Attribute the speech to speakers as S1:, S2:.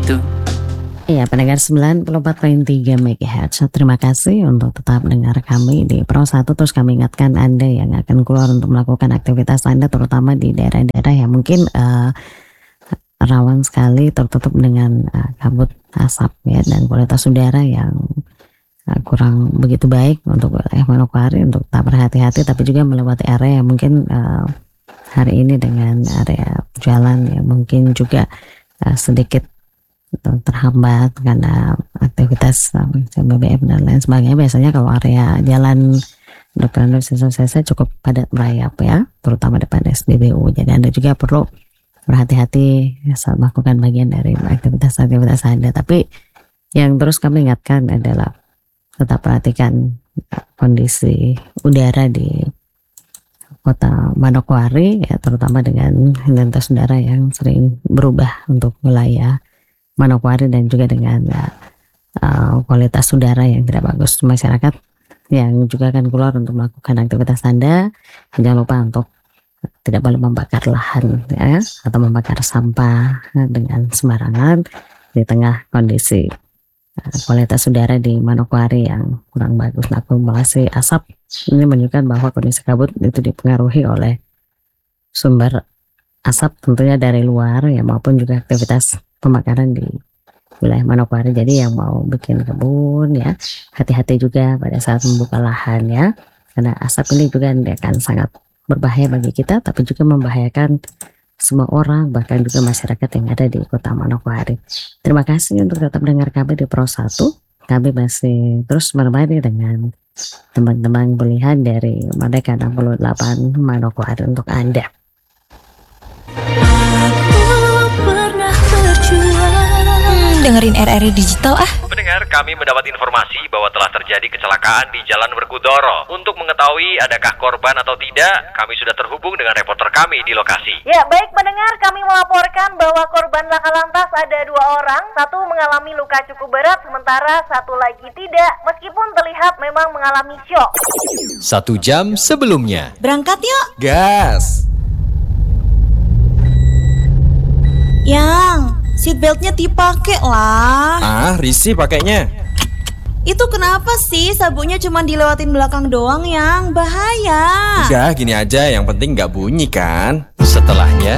S1: itu.
S2: Iya, pendengar 94.3 MHz. Terima kasih untuk tetap dengar kami di Pro 1. Terus kami ingatkan Anda yang akan keluar untuk melakukan aktivitas Anda, terutama di daerah-daerah yang mungkin rawan sekali tertutup dengan kabut asap ya, dan kualitas udara yang kurang begitu baik untuk wilayah Manokwari, untuk tetap berhati-hati, tapi juga melewati area yang mungkin hari ini dengan area jalan yang mungkin juga sedikit terhambat karena aktivitas BBM dan lain sebagainya. Biasanya kalau area jalan Dr. Sesa cukup padat merayap ya, terutama depan SPBU. Jadi Anda juga perlu berhati-hati saat melakukan bagian dari aktivitas-aktivitas Anda. Tapi yang terus kami ingatkan adalah tetap perhatikan kondisi udara di Kota Manokwari ya, terutama dengan intensitas udara yang sering berubah untuk wilayah Manokwari dan juga dengan kualitas udara yang tidak bagus. Masyarakat yang juga akan keluar untuk melakukan aktivitas Anda, jangan lupa untuk tidak boleh membakar lahan ya, atau membakar sampah dengan sembarangan di tengah kondisi kualitas udara di Manokwari yang kurang bagus. Akumulasi asap ini menunjukkan bahwa kondisi kabut itu dipengaruhi oleh sumber asap tentunya dari luar ya, maupun juga aktivitas pembakaran di wilayah Manokwari. Jadi yang mau bikin kebun ya, hati-hati juga pada saat membuka lahan ya, karena asap ini juga akan sangat berbahaya bagi kita, tapi juga membahayakan semua orang, bahkan juga masyarakat yang ada di Kota Manokwari. Terima kasih untuk tetap dengar kami di Pro 1. Kami masih terus menemani dengan teman-teman pilihan dari Merdeka 68 Manokwari untuk Anda.
S3: Dengerin RRI Digital ah.
S4: Pendengar, kami mendapat informasi bahwa telah terjadi kecelakaan di Jalan Werkudara. Untuk mengetahui adakah korban atau tidak, kami sudah terhubung dengan reporter kami di lokasi.
S5: Ya, baik pendengar, kami melaporkan bahwa korban laka lantas ada 2 orang. Satu mengalami luka cukup berat, sementara satu lagi tidak, meskipun terlihat memang mengalami syok.
S6: 1 jam sebelumnya.
S3: Berangkat yuk.
S6: Gas.
S3: Yang seatbeltnya dipakai lah.
S6: Ah, risih pakainya.
S3: Itu kenapa sih sabuknya cuma dilewatin belakang doang, yang bahaya.
S6: Udah gini aja, yang penting nggak bunyi kan. Setelahnya